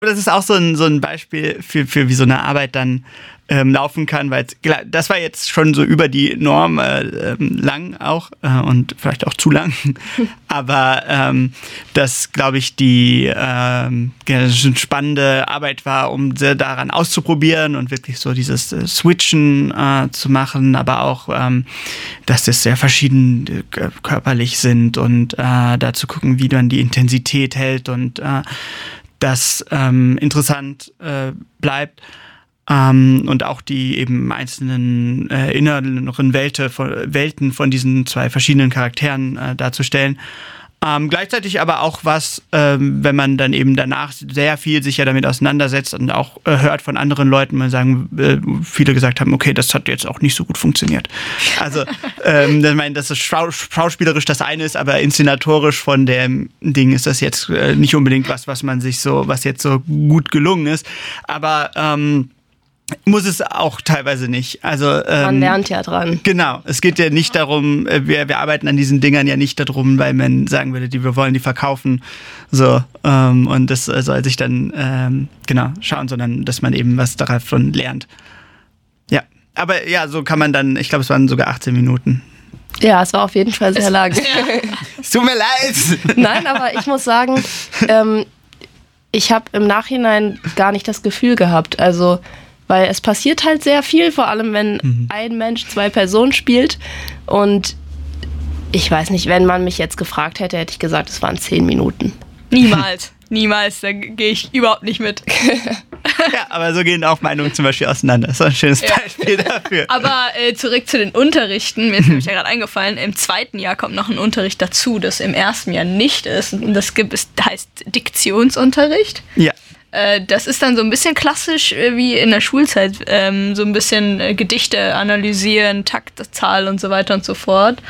Das ist auch so ein Beispiel für wie so eine Arbeit dann laufen kann, weil das war jetzt schon so über die Norm lang auch und vielleicht auch zu lang. Aber das, glaube ich, die spannende Arbeit war, um sehr daran auszuprobieren und wirklich so dieses Switchen zu machen, aber auch, dass das sehr verschieden körperlich sind und da zu gucken, wie man die Intensität hält und das interessant bleibt. Und auch die eben einzelnen inneren Welten von diesen zwei verschiedenen Charakteren darzustellen. Gleichzeitig aber auch was, wenn man dann eben danach sehr viel sich ja damit auseinandersetzt und auch hört von anderen Leuten, man sagen, viele gesagt haben, okay, das hat jetzt auch nicht so gut funktioniert. Also, ich meine, dass das schauspielerisch das eine ist, aber inszenatorisch von dem Ding ist das jetzt nicht unbedingt was jetzt so gut gelungen ist. Aber muss es auch teilweise nicht. Also man lernt ja dran. Genau. Es geht ja nicht darum, wir arbeiten an diesen Dingern ja nicht darum, weil man sagen würde, wir wollen die verkaufen. So, und das soll sich dann schauen, sondern dass man eben was davon lernt. Ja. Aber ja, so kann man dann, ich glaube, es waren sogar 18 Minuten. Ja, es war auf jeden Fall sehr lang. Es tut mir leid. Nein, aber ich muss sagen, ich habe im Nachhinein gar nicht das Gefühl gehabt. Also weil es passiert halt sehr viel, vor allem wenn ein Mensch 2 Personen spielt. Und ich weiß nicht, wenn man mich jetzt gefragt hätte, hätte ich gesagt, es waren 10 Minuten. Niemals, da gehe ich überhaupt nicht mit. Ja, aber so gehen auch Meinungen zum Beispiel auseinander. Das ist ein schönes Beispiel dafür. Aber zurück zu den Unterrichten. Mir ist nämlich ja gerade eingefallen, im 2. Jahr kommt noch ein Unterricht dazu, das im 1. Jahr nicht ist. Und das heißt Diktionsunterricht. Ja. Das ist dann so ein bisschen klassisch wie in der Schulzeit, so ein bisschen Gedichte analysieren, Taktzahl und so weiter und so fort.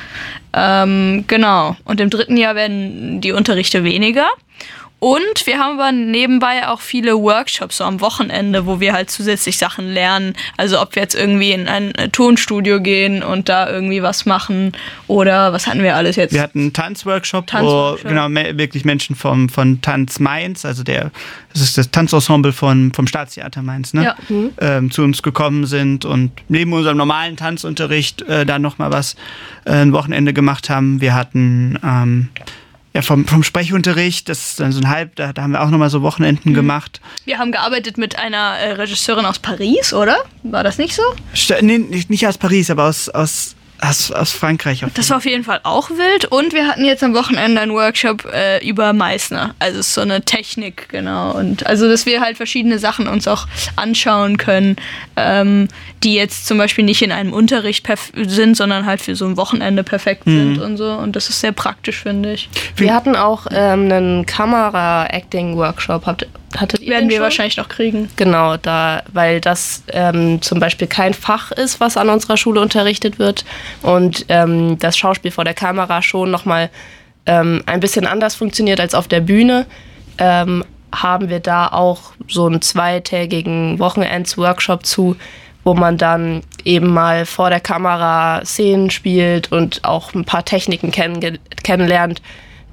Genau. Und im 3. Jahr werden die Unterrichte weniger. Und wir haben aber nebenbei auch viele Workshops so am Wochenende, wo wir halt zusätzlich Sachen lernen. Also ob wir jetzt irgendwie in ein Tonstudio gehen und da irgendwie was machen oder was hatten wir alles jetzt? Wir hatten einen Tanzworkshop, wo wirklich Menschen von Tanz Mainz, also das ist das Tanzensemble vom Staatstheater Mainz, ne? Ja. Zu uns gekommen sind und neben unserem normalen Tanzunterricht dann nochmal was ein Wochenende gemacht haben. Wir hatten vom Sprechunterricht, das ist dann so da haben wir auch nochmal so Wochenenden gemacht. Wir haben gearbeitet mit einer Regisseurin aus Paris, oder? War das nicht so? Nee, nicht aus Paris, aber aus Frankreich. Das war auf jeden Fall auch wild. Und wir hatten jetzt am Wochenende einen Workshop über Meißner. Also es ist so eine Technik, genau. Und also, dass wir halt verschiedene Sachen uns auch anschauen können, die jetzt zum Beispiel nicht in einem Unterricht sind, sondern halt für so ein Wochenende perfekt sind und so. Und das ist sehr praktisch, finde ich. Wir hatten auch einen Kamera-Acting-Workshop. Hattet ihr Werden wir schon? wahrscheinlich noch kriegen. Genau, weil das zum Beispiel kein Fach ist, was an unserer Schule unterrichtet wird und das Schauspiel vor der Kamera schon nochmal ein bisschen anders funktioniert als auf der Bühne, haben wir da auch so einen 2-tägigen Wochenends-Workshop zu, wo man dann eben mal vor der Kamera Szenen spielt und auch ein paar Techniken kennenlernt,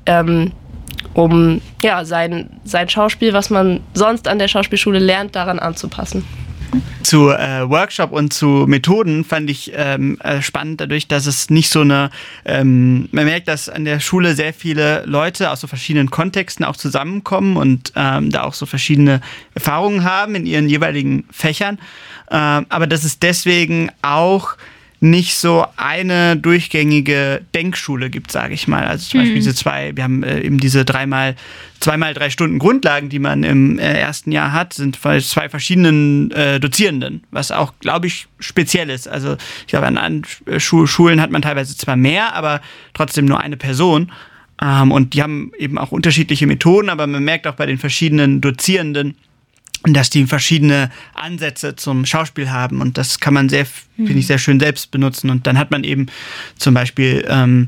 um sein Schauspiel, was man sonst an der Schauspielschule lernt, daran anzupassen. Zu Workshop und zu Methoden fand ich spannend dadurch, dass es nicht so eine, man merkt, dass an der Schule sehr viele Leute aus so verschiedenen Kontexten auch zusammenkommen und da auch so verschiedene Erfahrungen haben in ihren jeweiligen Fächern, aber dass es deswegen auch nicht so eine durchgängige Denkschule gibt, sage ich mal. Also zum Beispiel wir haben eben diese 2x3 Stunden Grundlagen, die man im 1. Jahr hat, sind von 2 verschiedenen Dozierenden, was auch, glaube ich, speziell ist. Also ich glaube, an Schulen hat man teilweise zwar mehr, aber trotzdem nur eine Person. Und die haben eben auch unterschiedliche Methoden, aber man merkt auch bei den verschiedenen Dozierenden, dass die verschiedene Ansätze zum Schauspiel haben und das kann man finde ich, sehr schön selbst benutzen und dann hat man eben zum Beispiel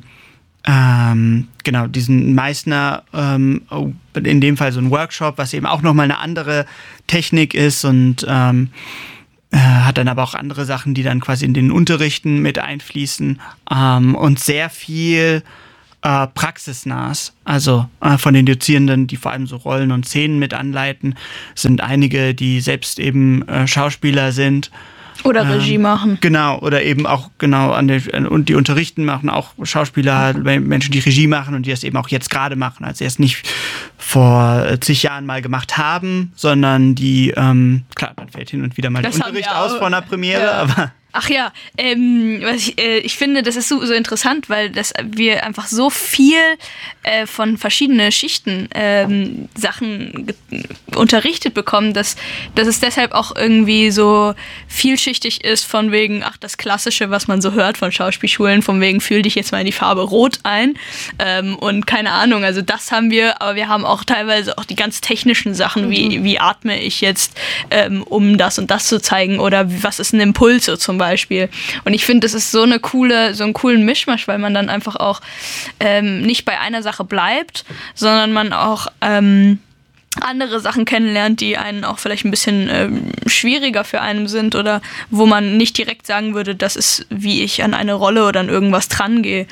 diesen Meißner, in dem Fall so ein Workshop, was eben auch nochmal eine andere Technik ist und hat dann aber auch andere Sachen, die dann quasi in den Unterrichten mit einfließen und sehr viel praxisnahes. Also von den Dozierenden, die vor allem so Rollen und Szenen mit anleiten, sind einige, die selbst eben Schauspieler sind. Oder Regie machen. Genau, oder eben auch und die unterrichten, machen auch Schauspieler, Menschen, die Regie machen und die das eben auch jetzt gerade machen. Also erst nicht vor zig Jahren mal gemacht haben, sondern die, klar, dann fällt hin und wieder mal der Unterricht aus vor einer Premiere, ja. aber... Ach ja, ich finde, das ist so interessant, weil wir einfach so viel von verschiedenen Schichten Sachen unterrichtet bekommen, dass es deshalb auch irgendwie so vielschichtig ist von wegen, das Klassische, was man so hört von Schauspielschulen, von wegen, fühl dich jetzt mal in die Farbe Rot ein und keine Ahnung, also das haben wir, aber wir haben auch teilweise auch die ganz technischen Sachen, wie atme ich jetzt, um das und das zu zeigen oder was ist ein Impuls so zum Beispiel. Und ich finde, das ist so einen coolen Mischmasch, weil man dann einfach auch nicht bei einer Sache bleibt, sondern man auch andere Sachen kennenlernt, die einen auch vielleicht ein bisschen schwieriger für einen sind oder wo man nicht direkt sagen würde, das ist, wie ich an eine Rolle oder an irgendwas dran gehe.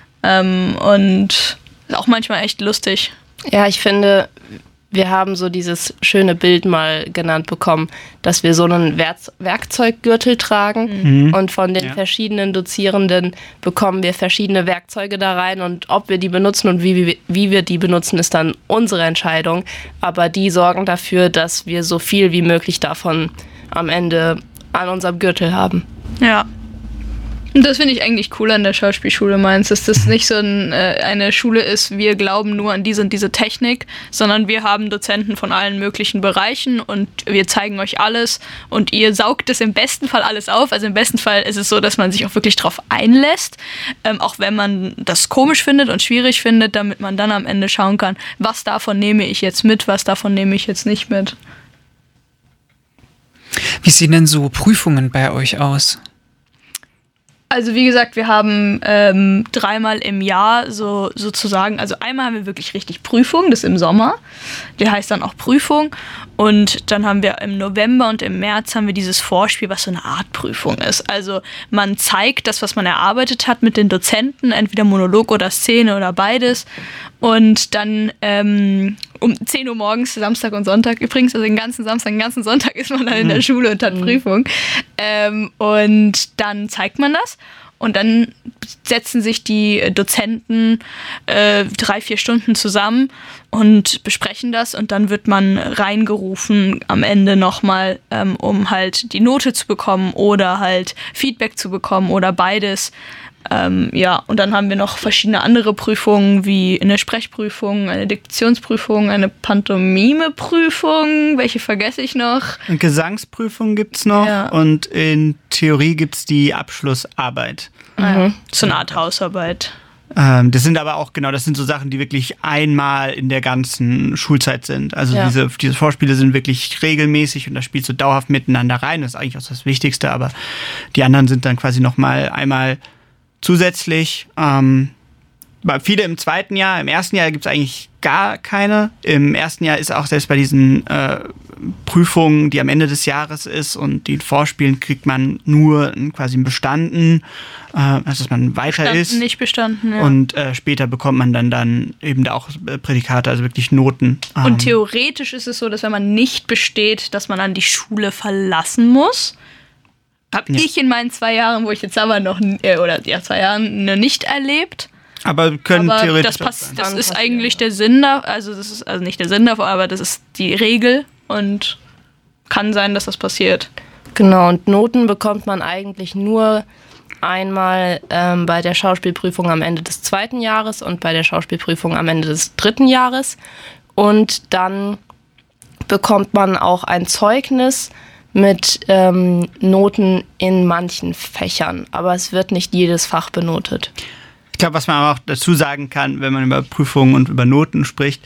Und auch manchmal echt lustig. Ja, ich finde, wir haben so dieses schöne Bild mal genannt bekommen, dass wir so einen Werkzeuggürtel tragen und von den verschiedenen Dozierenden bekommen wir verschiedene Werkzeuge da rein und ob wir die benutzen und wie wir die benutzen, ist dann unsere Entscheidung. Aber die sorgen dafür, dass wir so viel wie möglich davon am Ende an unserem Gürtel haben. Ja. Und das finde ich eigentlich cool an der Schauspielschule Mainz, dass das nicht so eine Schule ist, wir glauben nur an diese und diese Technik, sondern wir haben Dozenten von allen möglichen Bereichen und wir zeigen euch alles und ihr saugt es im besten Fall alles auf. Also im besten Fall ist es so, dass man sich auch wirklich drauf einlässt, auch wenn man das komisch findet und schwierig findet, damit man dann am Ende schauen kann, was davon nehme ich jetzt mit, was davon nehme ich jetzt nicht mit. Wie sehen denn so Prüfungen bei euch aus? Also wie gesagt, wir haben 3-mal im Jahr sozusagen, also einmal haben wir wirklich richtig Prüfung, das ist im Sommer, der heißt dann auch Prüfung und dann haben wir im November und im März haben wir dieses Vorspiel, was so eine Art Prüfung ist. Also man zeigt das, was man erarbeitet hat mit den Dozenten, entweder Monolog oder Szene oder beides und dann um 10 Uhr morgens, Samstag und Sonntag übrigens, also den ganzen Samstag, den ganzen Sonntag ist man dann in der Schule und hat Prüfung. Und dann zeigt man das und dann setzen sich die Dozenten 3-4 Stunden zusammen und besprechen das und dann wird man reingerufen am Ende nochmal, um halt die Note zu bekommen oder halt Feedback zu bekommen oder beides. Und dann haben wir noch verschiedene andere Prüfungen, wie eine Sprechprüfung, eine Diktionsprüfung, eine Pantomime-Prüfung, welche vergesse ich noch? Eine Gesangsprüfung gibt's noch und in Theorie gibt's die Abschlussarbeit. So eine Art Hausarbeit. Das sind aber auch, das sind so Sachen, die wirklich einmal in der ganzen Schulzeit sind. Also diese Vorspiele sind wirklich regelmäßig und da spielst du dauerhaft miteinander rein. Das ist eigentlich auch das Wichtigste, aber die anderen sind dann quasi nochmal einmal zusätzlich. Viele im zweiten Jahr, im ersten Jahr gibt es eigentlich gar keine. Im ersten Jahr ist auch selbst bei diesen Prüfungen, die am Ende des Jahres ist und die Vorspielen, kriegt man nur quasi einen Bestanden, also dass man weiter ist. Nicht bestanden, ja. Und später bekommt man dann eben auch Prädikate, also wirklich Noten. Und theoretisch ist es so, dass wenn man nicht besteht, dass man dann die Schule verlassen muss. Habe ich in meinen 2 Jahren, wo ich jetzt aber noch, 2 Jahren nicht erlebt. Aber theoretisch. Das ist eigentlich der Sinn da, also das ist also nicht der Sinn davon, aber das ist die Regel und kann sein, dass das passiert. Genau, und Noten bekommt man eigentlich nur einmal bei der Schauspielprüfung am Ende des 2. Jahres und bei der Schauspielprüfung am Ende des 3. Jahres. Und dann bekommt man auch ein Zeugnis mit Noten in manchen Fächern, aber es wird nicht jedes Fach benotet. Ich glaube, was man auch dazu sagen kann, wenn man über Prüfungen und über Noten spricht,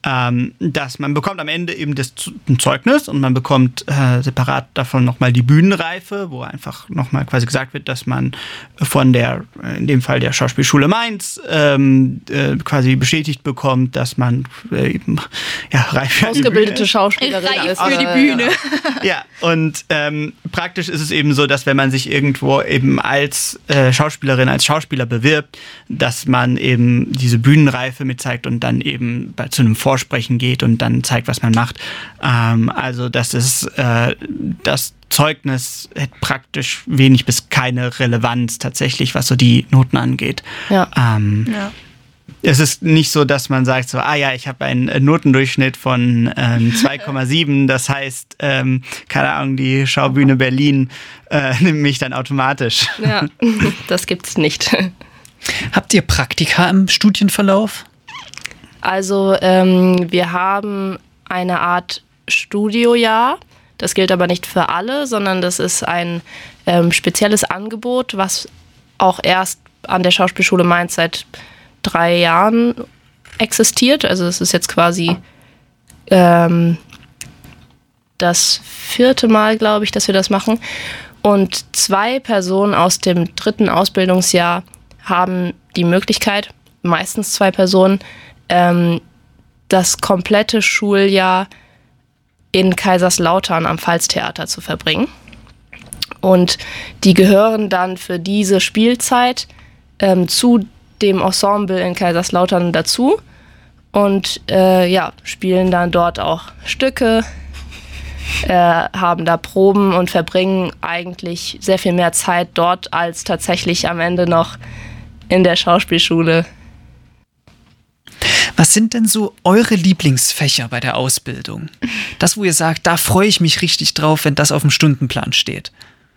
dass man bekommt am Ende eben ein Zeugnis und man bekommt separat davon nochmal die Bühnenreife, wo einfach nochmal quasi gesagt wird, dass man von in dem Fall der Schauspielschule Mainz, quasi bestätigt bekommt, dass man eben reif ausgebildete Schauspielerin reif für die Bühne. Ja, und praktisch ist es eben so, dass wenn man sich irgendwo eben als Schauspielerin, als Schauspieler bewirbt, dass man eben diese Bühnenreife mitzeigt und dann eben zu einem Vorsprechen geht und dann zeigt, was man macht. Also das ist das Zeugnis hat praktisch wenig bis keine Relevanz tatsächlich, was so die Noten angeht. Ja. Es ist nicht so, dass man sagt so, ich habe einen Notendurchschnitt von 2,7, das heißt, keine Ahnung, die Schaubühne Berlin nimmt mich dann automatisch. Ja, das gibt's nicht. Habt ihr Praktika im Studienverlauf? Also wir haben eine Art Studiojahr. Das gilt aber nicht für alle, sondern das ist ein spezielles Angebot, was auch erst an der Schauspielschule Mainz seit 3 Jahren existiert. Also es ist jetzt quasi das 4. Mal, glaube ich, dass wir das machen. Und 2 Personen aus dem 3. Ausbildungsjahr haben die Möglichkeit, meistens 2 Personen, das komplette Schuljahr in Kaiserslautern am Pfalztheater zu verbringen. Und die gehören dann für diese Spielzeit zu dem Ensemble in Kaiserslautern dazu und spielen dann dort auch Stücke, haben da Proben und verbringen eigentlich sehr viel mehr Zeit dort als tatsächlich am Ende noch in der Schauspielschule. Was sind denn so eure Lieblingsfächer bei der Ausbildung? Das, wo ihr sagt, da freue ich mich richtig drauf, wenn das auf dem Stundenplan steht.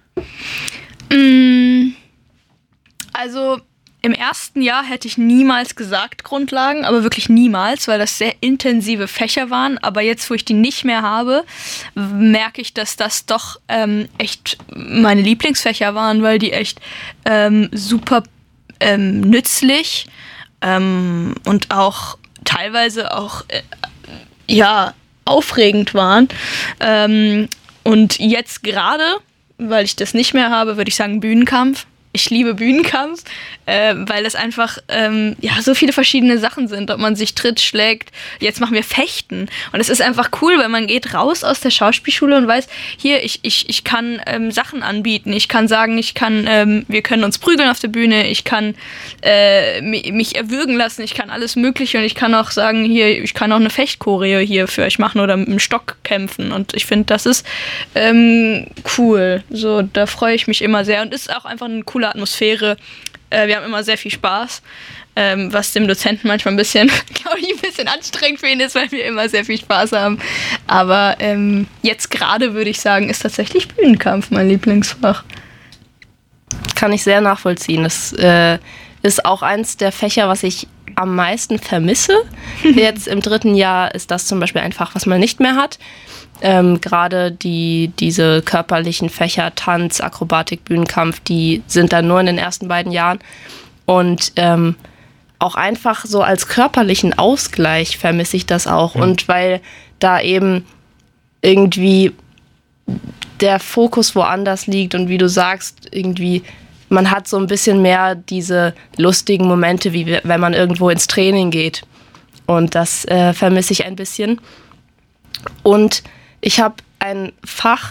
Also im ersten Jahr hätte ich niemals gesagt Grundlagen, aber wirklich niemals, weil das sehr intensive Fächer waren. Aber jetzt, wo ich die nicht mehr habe, merke ich, dass das doch echt meine Lieblingsfächer waren, weil die echt super nützlich und auch teilweise auch aufregend waren. Und jetzt gerade, weil ich das nicht mehr habe, würde ich sagen Bühnenkampf. Ich liebe Bühnenkampf, weil es einfach so viele verschiedene Sachen sind, ob man sich tritt, schlägt. Jetzt machen wir Fechten und es ist einfach cool, weil man geht raus aus der Schauspielschule und weiß, hier, ich kann Sachen anbieten, ich kann sagen, wir können uns prügeln auf der Bühne, ich kann mich erwürgen lassen, ich kann alles Mögliche und ich kann auch sagen, hier, ich kann auch eine Fechtchoreo hier für euch machen oder mit dem Stock kämpfen und ich finde, das ist cool. So, da freue ich mich immer sehr und ist auch einfach eine coole Atmosphäre. Wir haben immer sehr viel Spaß, was dem Dozenten manchmal ein bisschen anstrengend für ihn ist, weil wir immer sehr viel Spaß haben. Aber jetzt gerade würde ich sagen, ist tatsächlich Bühnenkampf mein Lieblingsfach. Kann ich sehr nachvollziehen. Das ist auch eins der Fächer, was ich am meisten vermisse. Jetzt im 3. Jahr ist das zum Beispiel ein Fach, was man nicht mehr hat. Gerade diese körperlichen Fächer, Tanz, Akrobatik, Bühnenkampf, die sind dann nur in den ersten 2 Jahren. Und auch einfach so als körperlichen Ausgleich vermisse ich das auch. Mhm. Und weil da eben irgendwie der Fokus woanders liegt und wie du sagst, irgendwie man hat so ein bisschen mehr diese lustigen Momente, wie wenn man irgendwo ins Training geht. Und das vermisse ich ein bisschen. Und ich habe ein Fach,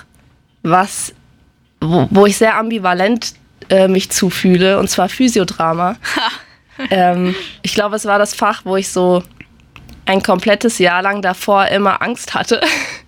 wo ich sehr ambivalent mich zufühle, und zwar Physiodrama. Ich glaube, es war das Fach, wo ich so ein komplettes Jahr lang davor immer Angst hatte.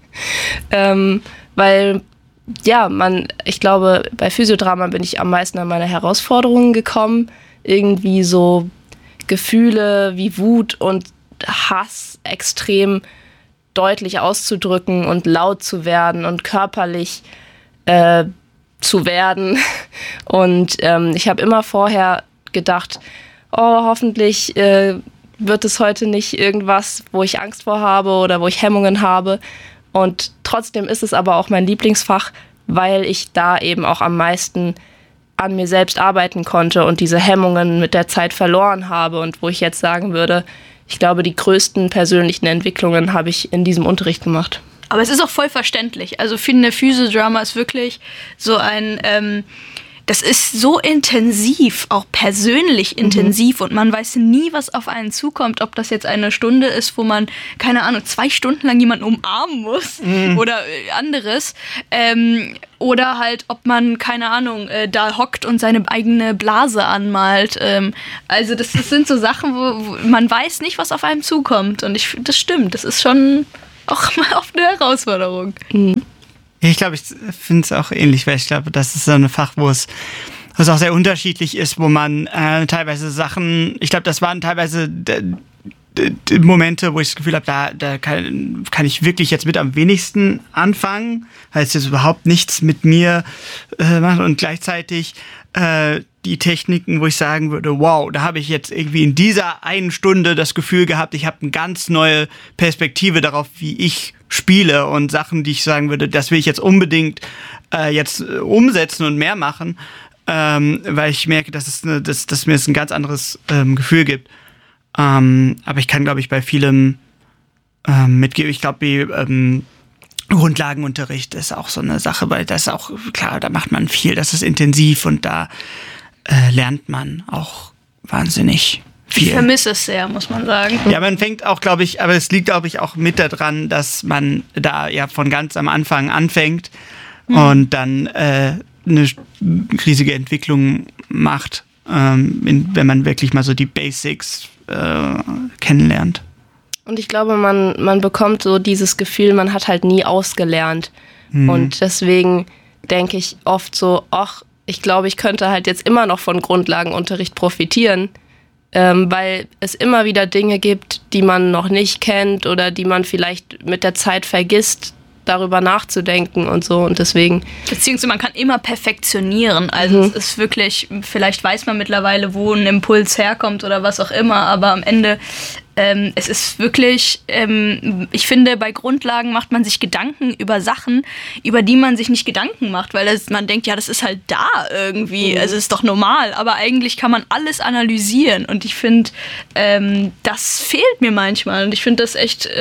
Weil, ich glaube, bei Physiodrama bin ich am meisten an meine Herausforderungen gekommen. Irgendwie so Gefühle wie Wut und Hass extrem deutlich auszudrücken und laut zu werden und körperlich zu werden. Und ich habe immer vorher gedacht, hoffentlich wird es heute nicht irgendwas, wo ich Angst vor habe oder wo ich Hemmungen habe. Und trotzdem ist es aber auch mein Lieblingsfach, weil ich da eben auch am meisten an mir selbst arbeiten konnte und diese Hemmungen mit der Zeit verloren habe und wo ich jetzt sagen würde, ich glaube, die größten persönlichen Entwicklungen habe ich in diesem Unterricht gemacht. Aber es ist auch voll verständlich. Also finde Physiodrama ist wirklich so ein, das ist so intensiv, auch persönlich intensiv und man weiß nie, was auf einen zukommt, ob das jetzt eine Stunde ist, wo man, keine Ahnung, 2 Stunden lang jemanden umarmen muss oder anderes. Oder halt, ob man, keine Ahnung, da hockt und seine eigene Blase anmalt. Also das sind so Sachen, wo man weiß nicht, was auf einem zukommt. Und das stimmt, das ist schon auch mal oft eine Herausforderung. Ich glaube, ich finde es auch ähnlich, weil ich glaube, das ist so ein Fach, wo es auch sehr unterschiedlich ist, wo man teilweise Sachen, ich glaube, das waren teilweise Momente, wo ich das Gefühl habe, da kann ich wirklich jetzt mit am wenigsten anfangen, weil es jetzt überhaupt nichts mit mir macht und gleichzeitig die Techniken, wo ich sagen würde, wow, da habe ich jetzt irgendwie in dieser einen Stunde das Gefühl gehabt, ich habe eine ganz neue Perspektive darauf, wie ich spiele und Sachen, die ich sagen würde, das will ich jetzt unbedingt jetzt umsetzen und mehr machen, weil ich merke, dass mir das ein ganz anderes Gefühl gibt. Aber ich kann, glaube ich, bei vielem mitgeben. Ich glaube, Grundlagenunterricht ist auch so eine Sache, weil das auch, klar, da macht man viel, das ist intensiv und da lernt man auch wahnsinnig viel. Ich vermisse es sehr, muss man sagen. Ja, man fängt auch, glaube ich, aber es liegt, glaube ich, auch mit daran, dass man da ja von ganz am Anfang anfängt und dann eine riesige Entwicklung macht, wenn man wirklich mal so die Basics kennenlernt. Und ich glaube, man bekommt so dieses Gefühl, man hat halt nie ausgelernt. Und deswegen denke ich oft so, ach, ich glaube, ich könnte halt jetzt immer noch von Grundlagenunterricht profitieren, weil es immer wieder Dinge gibt, die man noch nicht kennt oder die man vielleicht mit der Zeit vergisst, darüber nachzudenken und so. Und deswegen. Beziehungsweise man kann immer perfektionionieren. Also es ist wirklich, vielleicht weiß man mittlerweile, wo ein Impuls herkommt oder was auch immer, aber am Ende es ist wirklich, ich finde, bei Grundlagen macht man sich Gedanken über Sachen, über die man sich nicht Gedanken macht, weil man denkt, ja, das ist halt da irgendwie, also es ist doch normal, aber eigentlich kann man alles analysieren und ich finde, das fehlt mir manchmal und ich finde das echt,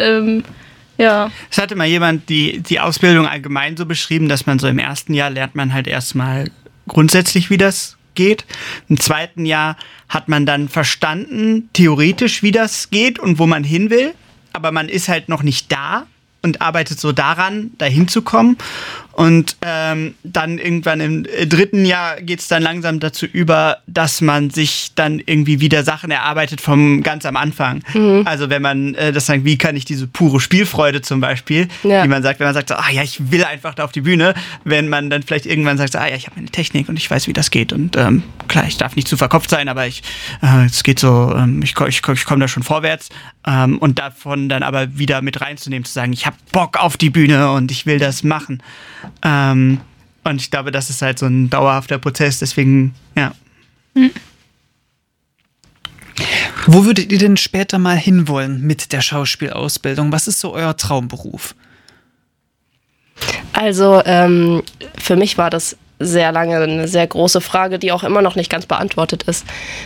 ja. Es hatte mal jemand die Ausbildung allgemein so beschrieben, dass man so im ersten Jahr lernt man halt erstmal grundsätzlich, wie das geht. Im zweiten Jahr hat man dann verstanden, theoretisch, wie das geht und wo man hin will, aber man ist halt noch nicht da und arbeitet so daran, dahin zu kommen. Und dann irgendwann im dritten Jahr geht es dann langsam dazu über, dass man sich dann irgendwie wieder Sachen erarbeitet vom ganz am Anfang. Also wenn man das sagt, wie kann ich diese pure Spielfreude zum Beispiel, die man sagt, wenn man sagt, so, ja, ich will einfach da auf die Bühne, wenn man dann vielleicht irgendwann sagt, so, ja, ich habe eine Technik und ich weiß, wie das geht. Und klar, ich darf nicht zu verkopft sein, aber es geht so, ich komme da schon vorwärts. Und davon dann aber wieder mit reinzunehmen, zu sagen, ich habe Bock auf die Bühne und ich will das machen. Und ich glaube, das ist halt so ein dauerhafter Prozess, deswegen, ja. Wo würdet ihr denn später mal hinwollen mit der Schauspielausbildung? Was ist so euer Traumberuf? Also, für mich war das sehr lange eine sehr große Frage, die auch immer noch nicht ganz beantwortet ist,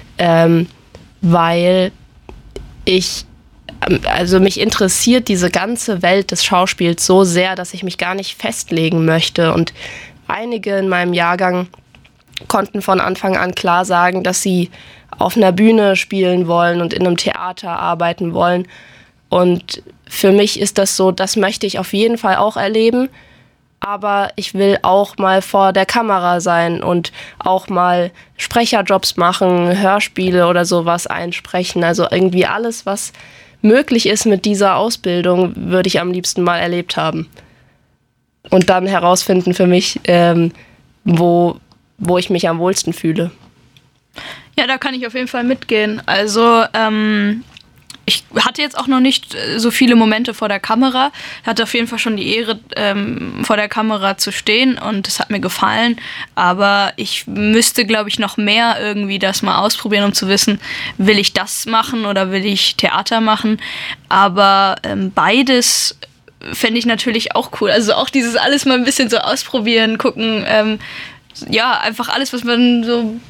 weil mich interessiert diese ganze Welt des Schauspiels so sehr, dass ich mich gar nicht festlegen möchte. Und einige in meinem Jahrgang konnten von Anfang an klar sagen, dass sie auf einer Bühne spielen wollen und in einem Theater arbeiten wollen. Und für mich ist das so, das möchte ich auf jeden Fall auch erleben. Aber ich will auch mal vor der Kamera sein und auch mal Sprecherjobs machen, Hörspiele oder sowas einsprechen. Also irgendwie alles, was möglich ist mit dieser Ausbildung, würde ich am liebsten mal erlebt haben. Und dann herausfinden für mich, wo ich mich am wohlsten fühle. Ja, da kann ich auf jeden Fall mitgehen. Also, ich hatte jetzt auch noch nicht so viele Momente vor der Kamera. Hatte auf jeden Fall schon die Ehre, vor der Kamera zu stehen und es hat mir gefallen. Aber ich müsste, glaube ich, noch mehr irgendwie das mal ausprobieren, um zu wissen, will ich das machen oder will ich Theater machen. Aber beides fände ich natürlich auch cool. Also auch dieses alles mal ein bisschen so ausprobieren, gucken. Ja, einfach alles, was man so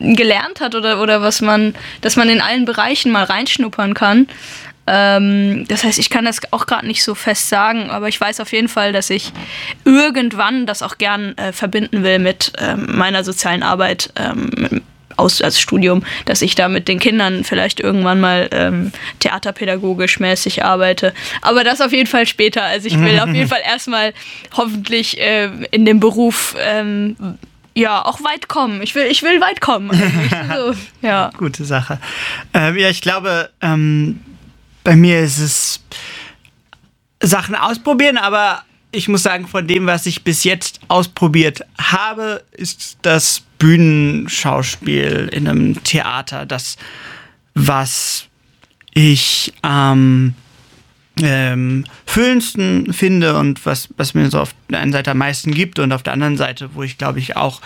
gelernt hat oder dass man in allen Bereichen mal reinschnuppern kann. Das heißt, ich kann das auch gerade nicht so fest sagen, aber ich weiß auf jeden Fall, dass ich irgendwann das auch gern verbinden will mit meiner sozialen Arbeit als Studium, dass ich da mit den Kindern vielleicht irgendwann mal theaterpädagogisch mäßig arbeite. Aber das auf jeden Fall später. Also ich will auf jeden Fall erstmal hoffentlich in dem Beruf auch weit kommen. Ich will weit kommen. Also, ja. Gute Sache. Ich glaube, bei mir ist es Sachen ausprobieren, aber ich muss sagen, von dem, was ich bis jetzt ausprobiert habe, ist das Bühnenschauspiel in einem Theater das, was ich am füllendsten finde und was mir so auf der einen Seite am meisten gibt und auf der anderen Seite, wo ich glaube ich auch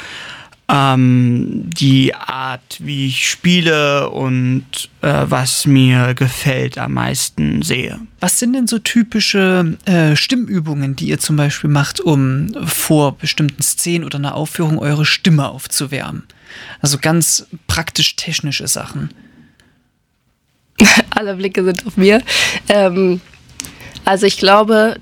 die Art, wie ich spiele und was mir gefällt, am meisten sehe. Was sind denn so typische Stimmübungen, die ihr zum Beispiel macht, um vor bestimmten Szenen oder einer Aufführung eure Stimme aufzuwärmen? Also ganz praktisch technische Sachen. Alle Blicke sind auf mir. Also ich glaube,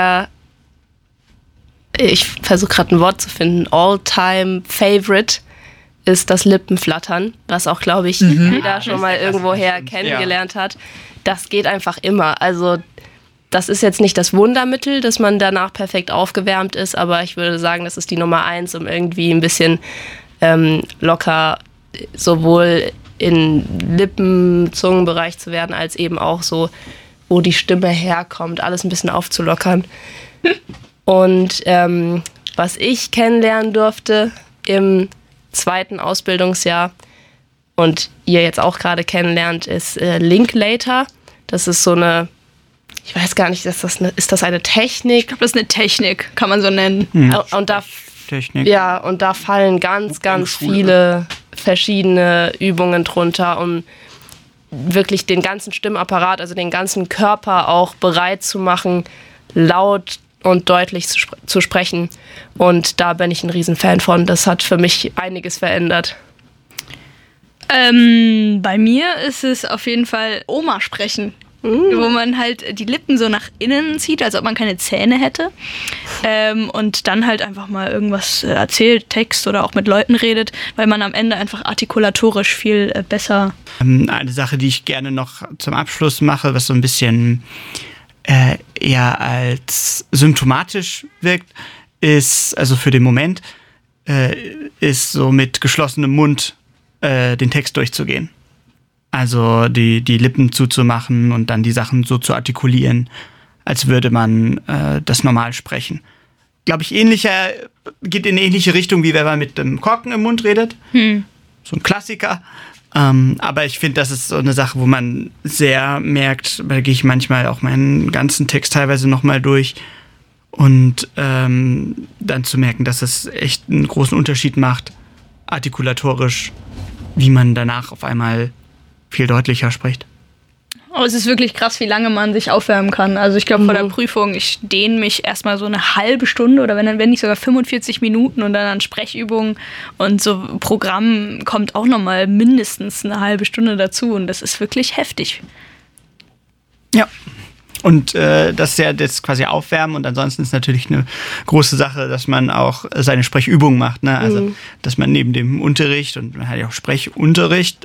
ich versuche gerade ein Wort zu finden, All-Time-Favorite ist das Lippenflattern, was auch, glaube ich, jeder schon mal irgendwoher kennengelernt hat. Das geht einfach immer. Also das ist jetzt nicht das Wundermittel, dass man danach perfekt aufgewärmt ist, aber ich würde sagen, das ist die Nummer 1, um irgendwie ein bisschen locker sowohl in Lippen-Zungenbereich zu werden, als eben auch so, wo die Stimme herkommt, alles ein bisschen aufzulockern. Und was ich kennenlernen durfte im 2. Ausbildungsjahr und ihr jetzt auch gerade kennenlernt, ist Linklater. Das ist so eine, ich weiß gar nicht, ist das eine Technik? Ich glaube, das ist eine Technik, kann man so nennen. Und da Technik. Ja, und da fallen ganz viele verschiedene Übungen drunter, um wirklich den ganzen Stimmapparat, also den ganzen Körper auch bereit zu machen, laut und deutlich zu sprechen. Und da bin ich ein Riesenfan von. Das hat für mich einiges verändert. Bei mir ist es auf jeden Fall Oma sprechen. Wo man halt die Lippen so nach innen zieht, als ob man keine Zähne hätte. Und dann halt einfach mal irgendwas erzählt, Text oder auch mit Leuten redet, weil man am Ende einfach artikulatorisch viel besser... Eine Sache, die ich gerne noch zum Abschluss mache, was so ein bisschen eher als symptomatisch wirkt, ist, also für den Moment, ist so mit geschlossenem Mund den Text durchzugehen. Also die Lippen zuzumachen und dann die Sachen so zu artikulieren, als würde man das normal sprechen. Glaube ich, geht in eine ähnliche Richtung, wie wenn man mit dem Korken im Mund redet. So ein Klassiker. Aber ich finde, das ist so eine Sache, wo man sehr merkt, da gehe ich manchmal auch meinen ganzen Text teilweise nochmal durch. Und dann zu merken, dass es echt einen großen Unterschied macht, artikulatorisch, wie man danach auf einmal viel deutlicher spricht. Aber es ist wirklich krass, wie lange man sich aufwärmen kann. Also ich glaube, vor der Prüfung, ich dehne mich erstmal so eine halbe Stunde oder wenn nicht sogar 45 Minuten und dann an Sprechübungen und so Programm kommt auch nochmal mindestens eine halbe Stunde dazu und das ist wirklich heftig. Ja. Und das ist ja das quasi Aufwärmen und ansonsten ist natürlich eine große Sache, dass man auch seine Sprechübungen macht. Ne? Also, dass man neben dem Unterricht und man hat ja auch Sprechunterricht,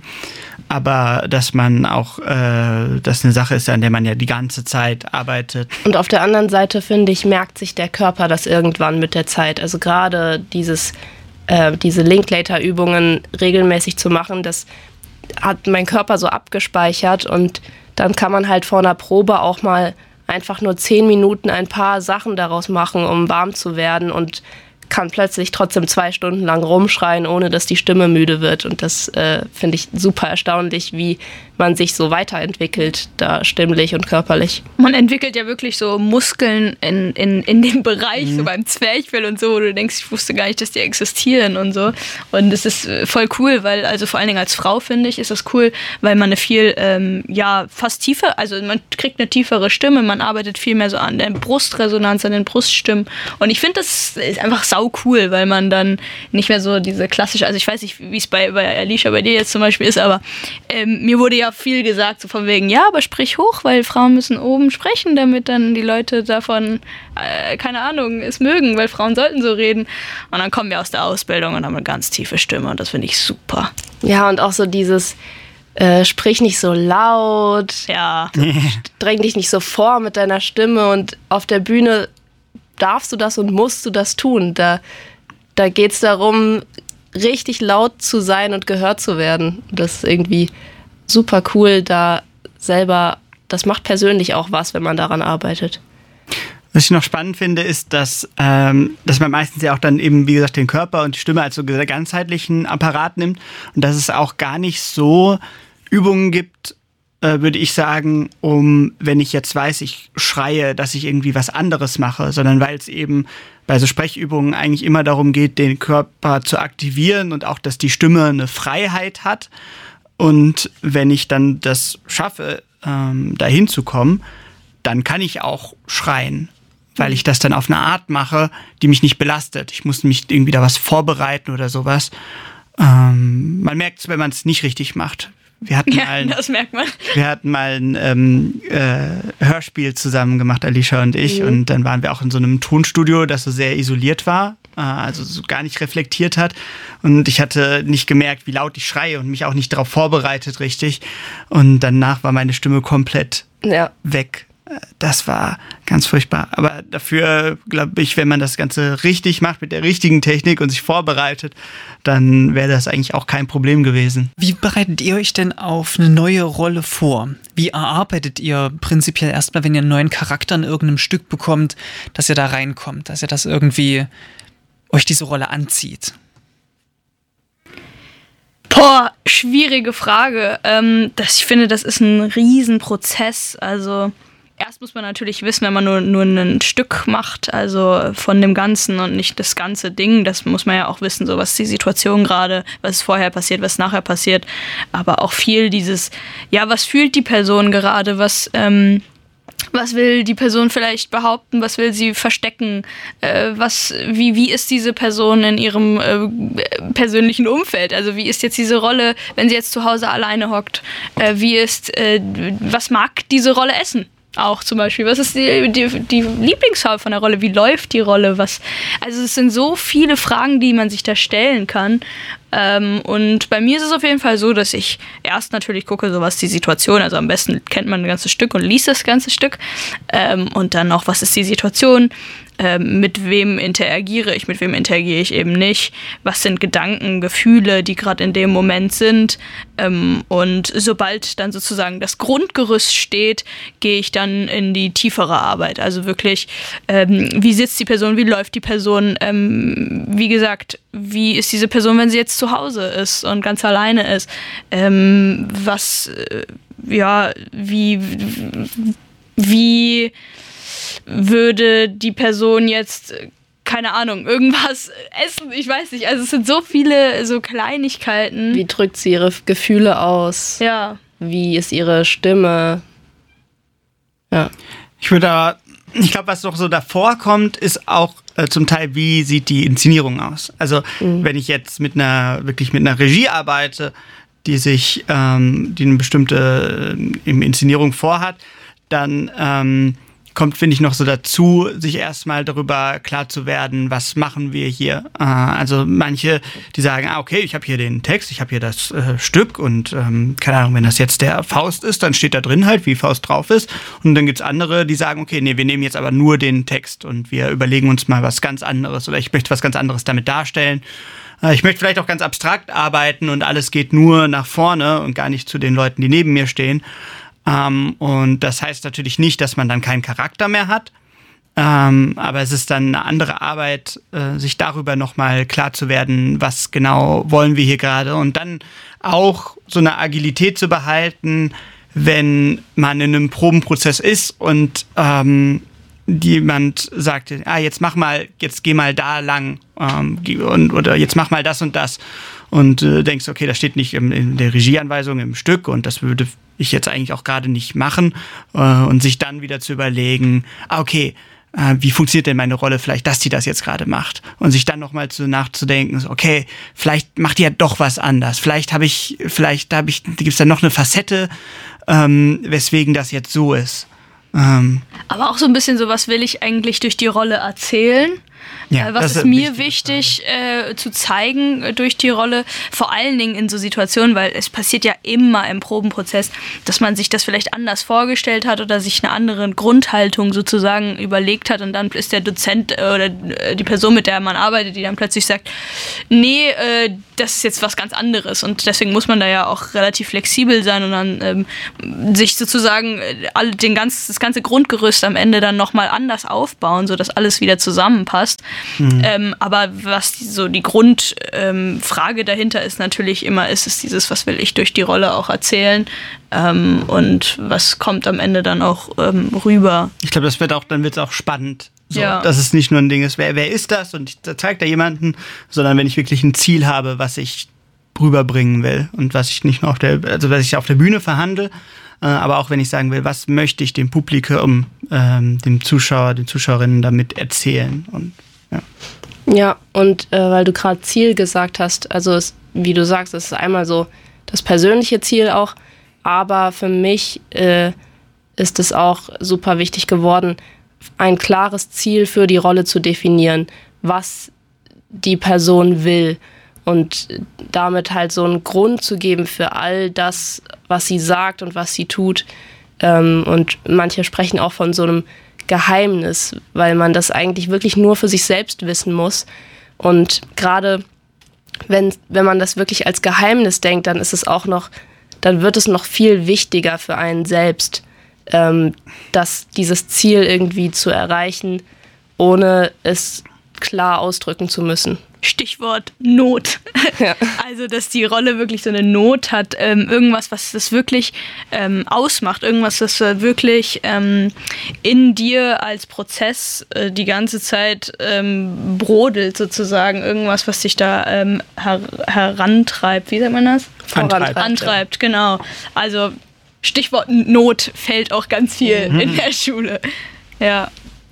aber dass man auch, das eine Sache ist, an der man ja die ganze Zeit arbeitet. Und auf der anderen Seite, finde ich, merkt sich der Körper das irgendwann mit der Zeit. Also gerade diese Linklater-Übungen regelmäßig zu machen, das hat mein Körper so abgespeichert und dann kann man halt vor einer Probe auch mal einfach nur 10 Minuten ein paar Sachen daraus machen, um warm zu werden und kann plötzlich trotzdem 2 Stunden lang rumschreien, ohne dass die Stimme müde wird. Und das finde ich super erstaunlich, wie man sich so weiterentwickelt, da stimmlich und körperlich. Man entwickelt ja wirklich so Muskeln in dem Bereich, so beim Zwerchfell und so, wo du denkst, ich wusste gar nicht, dass die existieren und so. Und es ist voll cool, weil, also vor allen Dingen als Frau, finde ich, ist das cool, weil man eine viel, fast tiefer, also man kriegt eine tiefere Stimme, man arbeitet viel mehr so an der Brustresonanz, an den Bruststimmen. Und ich finde, das ist einfach sau cool, weil man dann nicht mehr so diese klassische, also ich weiß nicht, wie es bei Alicia, bei dir jetzt zum Beispiel ist, aber mir wurde ja viel gesagt, so von wegen, ja, aber sprich hoch, weil Frauen müssen oben sprechen, damit dann die Leute davon, keine Ahnung, es mögen, weil Frauen sollten so reden. Und dann kommen wir aus der Ausbildung und haben eine ganz tiefe Stimme und das finde ich super. Ja, und auch so dieses sprich nicht so laut, Ja. dräng dich nicht so vor mit deiner Stimme und auf der Bühne darfst du das und musst du das tun. Da geht es darum, richtig laut zu sein und gehört zu werden. Das ist irgendwie super cool, da selber, das macht persönlich auch was, wenn man daran arbeitet. Was ich noch spannend finde, ist, dass man meistens ja auch dann eben, wie gesagt, den Körper und die Stimme als so ganzheitlichen Apparat nimmt und dass es auch gar nicht so Übungen gibt, würde ich sagen, wenn ich jetzt weiß, ich schreie, dass ich irgendwie was anderes mache, sondern weil es eben bei so Sprechübungen eigentlich immer darum geht, den Körper zu aktivieren und auch, dass die Stimme eine Freiheit hat. Und wenn ich dann das schaffe, dahin zu kommen, dann kann ich auch schreien, weil ich das dann auf eine Art mache, die mich nicht belastet. Ich muss mich irgendwie da was vorbereiten oder sowas. Man merkt es, wenn man es nicht richtig macht. Das merkt man. Wir hatten mal ein Hörspiel zusammen gemacht, Alicia und ich. Und dann waren wir auch in so einem Tonstudio, das so sehr isoliert war, also so gar nicht reflektiert hat. Und ich hatte nicht gemerkt, wie laut ich schreie und mich auch nicht darauf vorbereitet richtig. Und danach war meine Stimme komplett weg. Das war ganz furchtbar. Aber dafür, glaube ich, wenn man das Ganze richtig macht, mit der richtigen Technik und sich vorbereitet, dann wäre das eigentlich auch kein Problem gewesen. Wie bereitet ihr euch denn auf eine neue Rolle vor? Wie erarbeitet ihr prinzipiell erstmal, wenn ihr einen neuen Charakter in irgendeinem Stück bekommt, dass ihr da reinkommt, dass ihr das irgendwie euch diese Rolle anzieht? Boah, schwierige Frage. Ich finde, das ist ein Riesenprozess. Also erst muss man natürlich wissen, wenn man nur ein Stück macht, also von dem Ganzen und nicht das ganze Ding, das muss man ja auch wissen, so was ist die Situation gerade, was ist vorher passiert, was nachher passiert, aber auch viel dieses, ja, was fühlt die Person gerade, was will die Person vielleicht behaupten, was will sie verstecken, wie ist diese Person in ihrem persönlichen Umfeld, also wie ist jetzt diese Rolle, wenn sie jetzt zu Hause alleine hockt, was mag diese Rolle essen? Auch zum Beispiel, was ist die Lieblingsfarbe von der Rolle? Wie läuft die Rolle? Also es sind so viele Fragen, die man sich da stellen kann. Und bei mir ist es auf jeden Fall so, dass ich erst natürlich gucke, so was ist die Situation. Also am besten kennt man ein ganzes Stück und liest das ganze Stück. Und dann noch, was ist die Situation? Mit wem interagiere ich eben nicht? Was sind Gedanken, Gefühle, die gerade in dem Moment sind? Und sobald dann sozusagen das Grundgerüst steht, gehe ich dann in die tiefere Arbeit. Also wirklich, wie sitzt die Person, wie läuft die Person? Wie gesagt, wie ist diese Person, wenn sie jetzt zu Hause ist und ganz alleine ist? Wie würde die Person jetzt, keine Ahnung, irgendwas essen? Ich weiß nicht. Also es sind so viele so Kleinigkeiten. Wie drückt sie ihre Gefühle aus? Ja. Wie ist ihre Stimme? Ja. Ich glaube, was noch so davor kommt, ist auch zum Teil, wie sieht die Inszenierung aus? Also wenn ich jetzt mit einer Regie arbeite, die eine bestimmte Inszenierung vorhat, dann kommt, finde ich, noch so dazu, sich erstmal darüber klar zu werden, was machen wir hier. Also manche, die sagen, okay, ich habe hier den Text, ich habe hier das Stück und keine Ahnung, wenn das jetzt der Faust ist, dann steht da drin halt, wie Faust drauf ist. Und dann gibt's andere, die sagen, okay, nee, wir nehmen jetzt aber nur den Text und wir überlegen uns mal was ganz anderes oder ich möchte was ganz anderes damit darstellen. Ich möchte vielleicht auch ganz abstrakt arbeiten und alles geht nur nach vorne und gar nicht zu den Leuten, die neben mir stehen. Und das heißt natürlich nicht, dass man dann keinen Charakter mehr hat, aber es ist dann eine andere Arbeit, sich darüber nochmal klar zu werden, was genau wollen wir hier gerade und dann auch so eine Agilität zu behalten, wenn man in einem Probenprozess ist und jemand sagt, jetzt geh mal da lang oder jetzt mach mal das und das und denkst, okay, das steht nicht in der Regieanweisung im Stück und das würde ich jetzt eigentlich auch gerade nicht machen und sich dann wieder zu überlegen, okay, wie funktioniert denn meine Rolle vielleicht, dass die das jetzt gerade macht? Und sich dann nochmal nachzudenken, so, okay, vielleicht macht die ja doch was anders. Vielleicht gibt's da noch eine Facette, weswegen das jetzt so ist. Aber auch so ein bisschen so, was will ich eigentlich durch die Rolle erzählen? Ja, was ist mir wichtig zu zeigen durch die Rolle? Vor allen Dingen in so Situationen, weil es passiert ja immer im Probenprozess, dass man sich das vielleicht anders vorgestellt hat oder sich eine andere Grundhaltung sozusagen überlegt hat und dann ist der Dozent oder die Person, mit der man arbeitet, die dann plötzlich sagt, nee, das ist jetzt was ganz anderes und deswegen muss man da ja auch relativ flexibel sein und dann sich sozusagen das ganze Grundgerüst am Ende dann nochmal anders aufbauen, sodass alles wieder zusammenpasst. Aber was die Grundfrage dahinter ist natürlich immer, ist es dieses, was will ich durch die Rolle auch erzählen und was kommt am Ende dann auch rüber. Ich glaube, dann wird es auch spannend. So, Ja. dass es nicht nur ein Ding ist, wer ist das und da zeigt da jemanden, sondern wenn ich wirklich ein Ziel habe, was ich rüberbringen will und was ich nicht nur was ich auf der Bühne verhandle, aber auch wenn ich sagen will, was möchte ich dem Publikum, dem Zuschauer, den Zuschauerinnen damit erzählen und Ja, und weil du gerade Ziel gesagt hast, also wie du sagst, es ist einmal so das persönliche Ziel auch, aber für mich ist es auch super wichtig geworden, ein klares Ziel für die Rolle zu definieren, was die Person will und damit halt so einen Grund zu geben für all das, was sie sagt und was sie tut. Und manche sprechen auch von so einem Geheimnis, weil man das eigentlich wirklich nur für sich selbst wissen muss. Und gerade wenn man das wirklich als Geheimnis denkt, dann wird es noch viel wichtiger für einen selbst, dieses Ziel irgendwie zu erreichen, ohne es klar ausdrücken zu müssen. Stichwort Not. Ja. Also, dass die Rolle wirklich so eine Not hat, irgendwas, was das wirklich ausmacht, irgendwas, das wirklich in dir als Prozess die ganze Zeit brodelt sozusagen, irgendwas, was dich da herantreibt. Wie sagt man das? Antreibt, genau. Also, Stichwort Not fällt auch ganz viel in der Schule. Ja.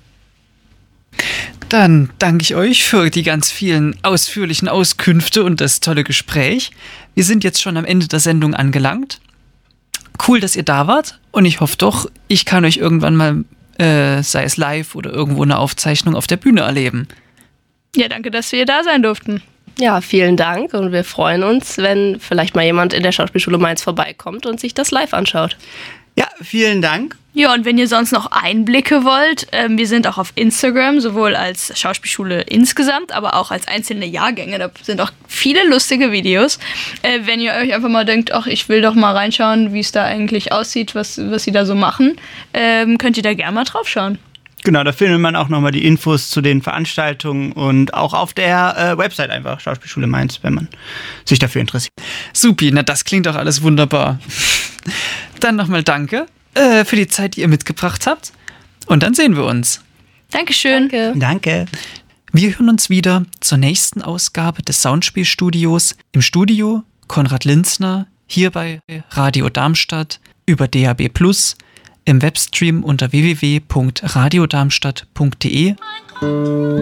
Dann danke ich euch für die ganz vielen ausführlichen Auskünfte und das tolle Gespräch. Wir sind jetzt schon am Ende der Sendung angelangt. Cool, dass ihr da wart und ich hoffe doch, ich kann euch irgendwann mal, sei es live oder irgendwo eine Aufzeichnung auf der Bühne erleben. Ja, danke, dass wir da sein durften. Ja, vielen Dank und wir freuen uns, wenn vielleicht mal jemand in der Schauspielschule Mainz vorbeikommt und sich das live anschaut. Ja, vielen Dank. Ja, und wenn ihr sonst noch Einblicke wollt, wir sind auch auf Instagram, sowohl als Schauspielschule insgesamt, aber auch als einzelne Jahrgänge. Da sind auch viele lustige Videos. Wenn ihr euch einfach mal denkt, ach, ich will doch mal reinschauen, wie es da eigentlich aussieht, was sie da so machen, könnt ihr da gerne mal drauf schauen. Genau, da findet man auch nochmal die Infos zu den Veranstaltungen und auch auf der Website einfach, Schauspielschule Mainz, wenn man sich dafür interessiert. Supi, na das klingt doch alles wunderbar. Dann nochmal danke für die Zeit, die ihr mitgebracht habt. Und dann sehen wir uns. Dankeschön. Danke. Wir hören uns wieder zur nächsten Ausgabe des Soundspielstudios. Im Studio Konrad Linzner, hier bei Radio Darmstadt, über DAB+, im Webstream unter www.radiodarmstadt.de.